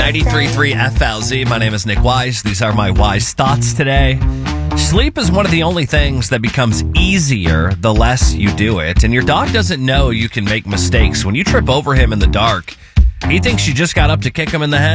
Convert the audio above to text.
93.3 FLZ. My name is Nick Wise. These are my wise thoughts today. Sleep is one of the only things that becomes easier the less you do it. And your dog doesn't know you can make mistakes. When you trip over him in the dark, he thinks you just got up to kick him in the head.